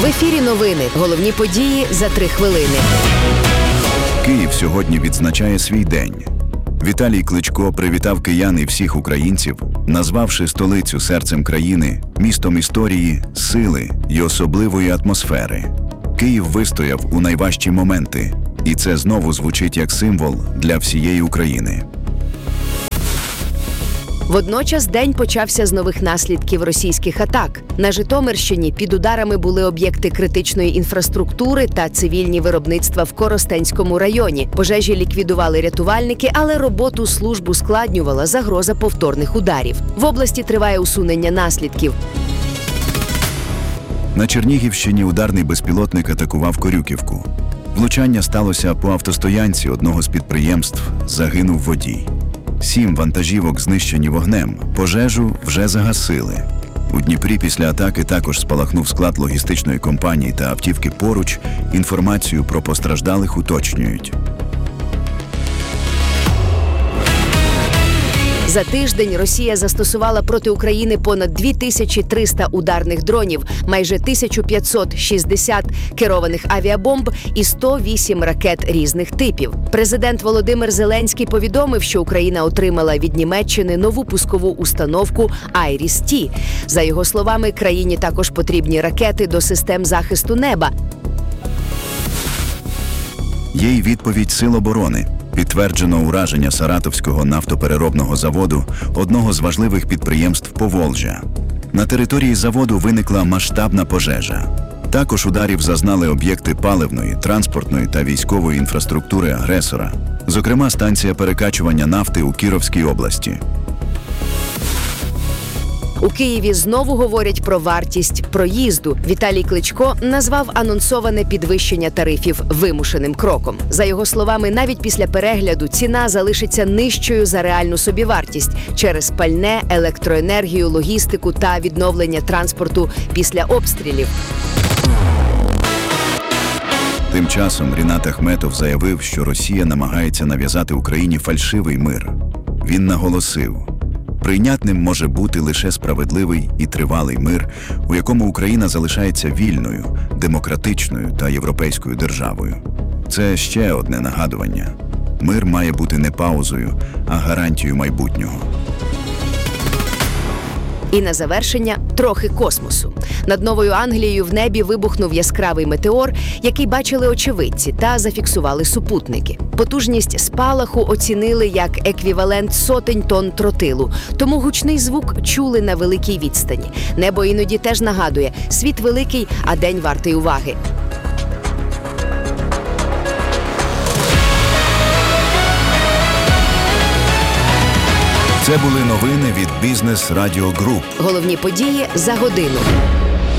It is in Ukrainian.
В ефірі новини. Головні події за 3 хвилини. Київ сьогодні відзначає свій день. Віталій Кличко привітав киян і всіх українців, назвавши столицю серцем країни, містом історії, сили і особливої атмосфери. Київ вистояв у найважчі моменти, і це знову звучить як символ для всієї України. Водночас день почався з нових наслідків російських атак. На Житомирщині під ударами були об'єкти критичної інфраструктури та цивільні виробництва в Коростенському районі. Пожежі ліквідували рятувальники, але роботу служб ускладнювала загроза повторних ударів. В області триває усунення наслідків. На Чернігівщині ударний безпілотник атакував Корюківку. Влучання сталося по автостоянці одного з підприємств, загинув водій. 7 вантажівок знищені вогнем, пожежу вже загасили. У Дніпрі після атаки також спалахнув склад логістичної компанії та автівки поруч, інформацію про постраждалих уточнюють. За тиждень Росія застосувала проти України понад 2300 ударних дронів, майже 1560 керованих авіабомб і 108 ракет різних типів. Президент Володимир Зеленський повідомив, що Україна отримала від Німеччини нову пускову установку «Айріс-Т». За його словами, країні також потрібні ракети до систем захисту неба. Є й відповідь Сил оборони. Підтверджено ураження Саратовського нафтопереробного заводу, одного з важливих підприємств Поволжя. На території заводу виникла масштабна пожежа. Також ударів зазнали об'єкти паливної, транспортної та військової інфраструктури агресора, зокрема станція перекачування нафти у Кіровській області. У Києві знову говорять про вартість проїзду. Віталій Кличко назвав анонсоване підвищення тарифів вимушеним кроком. За його словами, навіть після перегляду ціна залишиться нижчою за реальну собівартість через пальне, електроенергію, логістику та відновлення транспорту після обстрілів. Тим часом Рінат Ахметов заявив, що Росія намагається нав'язати Україні фальшивий мир. Він наголосив: прийнятним може бути лише справедливий і тривалий мир, у якому Україна залишається вільною, демократичною та європейською державою. Це ще одне нагадування. Мир має бути не паузою, а гарантією майбутнього. І на завершення трохи космосу. Над Новою Англією в небі вибухнув яскравий метеор, який бачили очевидці та зафіксували супутники. Потужність спалаху оцінили як еквівалент сотень тонн тротилу, тому гучний звук чули на великій відстані. Небо іноді теж нагадує: світ великий, а день вартий уваги. Це були новини від Бізнес Радіо Груп. Головні події за годину.